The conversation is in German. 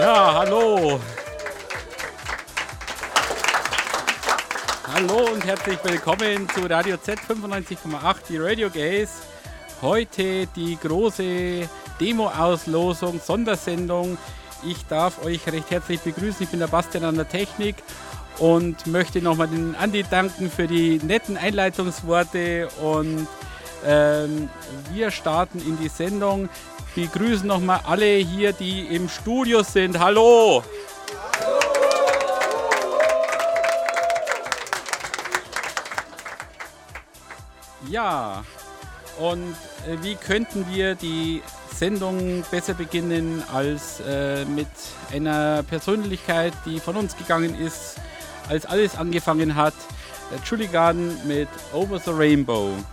Ja, hallo. Hallo und herzlich willkommen zu Radio Z 95,8, die Radio Gays. Heute die große Demo-Auslosung, Sondersendung. Ich darf euch recht herzlich begrüßen. Ich bin der Bastian an der Technik und möchte nochmal den Andi danken für die netten Einleitungsworte. Und wir starten in die Sendung. Begrüßen nochmal alle hier, die im Studio sind. Hallo! Ja, und wie könnten wir die Sendung besser beginnen als mit einer Persönlichkeit, die von uns gegangen ist, als alles angefangen hat. Julie Garden mit Over the Rainbow.